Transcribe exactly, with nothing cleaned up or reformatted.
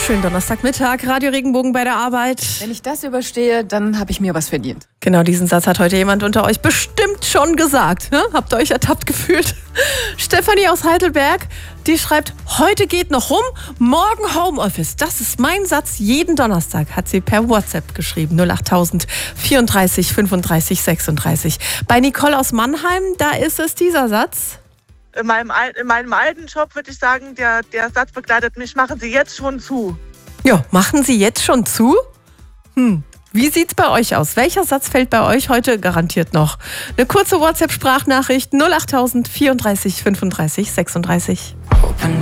Schönen Donnerstagmittag, Radio Regenbogen bei der Arbeit. Wenn ich das überstehe, dann habe ich mir was verdient. Genau, diesen Satz hat heute jemand unter euch bestimmt schon gesagt. Ne? Habt ihr euch ertappt gefühlt? Stefanie aus Heidelberg, die schreibt, heute geht noch rum, morgen Homeoffice. Das ist mein Satz jeden Donnerstag, hat sie per WhatsApp geschrieben. null achttausend vierunddreißig fünfunddreißig sechsunddreißig. Bei Nicole aus Mannheim, da ist es dieser Satz. In meinem, in meinem alten Job würde ich sagen, der, der Satz begleitet mich, machen Sie jetzt schon zu. Ja, machen Sie jetzt schon zu? Hm. Wie sieht's bei euch aus? Welcher Satz fällt bei euch heute garantiert noch? Eine kurze WhatsApp-Sprachnachricht null achttausend vierunddreißig fünfunddreißig sechsunddreißig.